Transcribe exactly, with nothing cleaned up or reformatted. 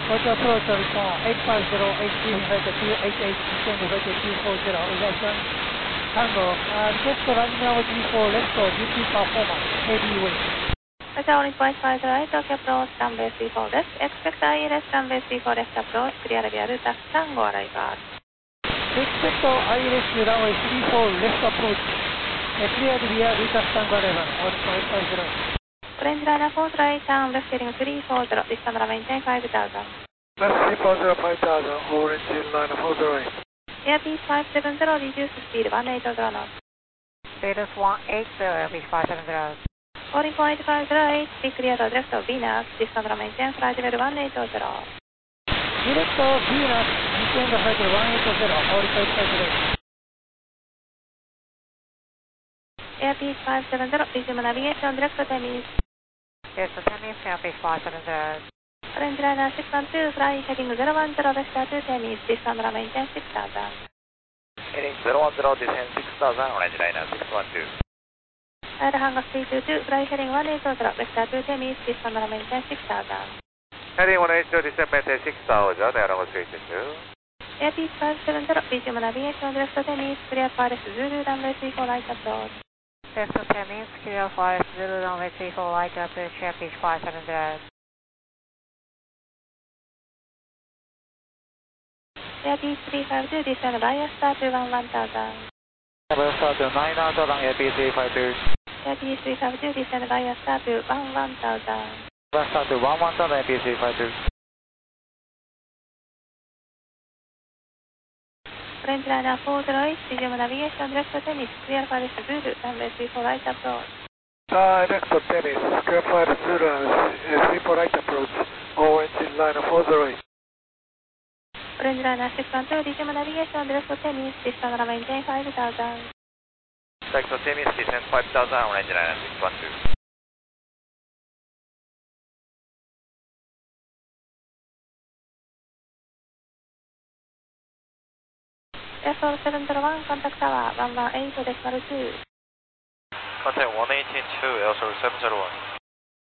What's approach on eight five zero, eight three, two eight eight, descend two four zero, rejection, Tango, uh, get the runway G four, left for duty performance, heavy wind. Hotel one point five right, OK approach, runway three four left, expect I L S, runway three four left approach, clear via route Tango arrival. Expect I L S, runway three four left approach, cleared via route Tango arrival, one point five zero. Orange liner four right, turn left heading three four zero, descend maintain five thousand. Left three four zero, five thousand, orange liner four zero eight. Airbus five seven zero, reduce speed one eight zero knots. Status one eight zero, Airbus five seven zero. Boarding point five zero eight, be clear to direct of Venus, descend maintain flight level one eight zero. Direct of Venus, descend flight level one eight zero, boarding point five zero eight. Airbus five seven zero, resume navigation direct to Temis. Yes, to Temis, Airbus five seven zero. Orange liner six one two, fly heading zero one zero, vector to Temis, descend maintain six thousand. Heading zero one zero, descend six thousand, orange liner six one two. Air hangar three two two, fly heading one eight zero, vector to Temis, descend maintain six thousand. Heading one eight zero, descend maintain six thousand, air hangar three two two. Airbus five seven zero, resume navigation direct to Temis, clear Paris Zulu, runway three four right approach. Yes, to Temis, clear Paris Zulu, runway three four right approach, Airbus five seven zero. Airbus three five two, descend via star to one one thousand. Via star to nine thousand, Airbus three five two. Airbus three five two, descend via star to one one thousand. Via star to one one thousand, Airbus three five two. Orange liner four zero eight, resume navigation direct to Temis, clear Paris Zulu, runway three four right approach. Direct to Temis, clear Paris Zulu, three four right approach, orange liner four zero eight. Orange liner six one two, resume navigation direct to Temis, descend maintain five thousand. Direct to Temis, descend five thousand, orange liner six one two. Air four seven zero one, contact tower one one eight decimal two. Contact one eight two, Air seven zero one.